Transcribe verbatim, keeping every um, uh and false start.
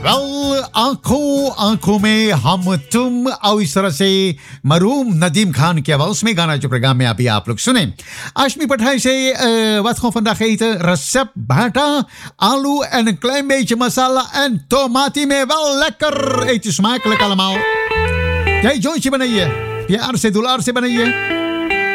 Wel, आंखों आंखों में हम तुम और इस तरह से मरूम नदीम खान की आवाज में गाना जो प्रोग्राम में अभी आप लोग सुने. Ashmi Partij zei, uh, wat gaan we vandaag eten? Recept bata, alu en een klein beetje masala en tomati mee. Wel lekker, eet je smakelijk allemaal. Jij jointje beneden. Je arse doel arse beneden.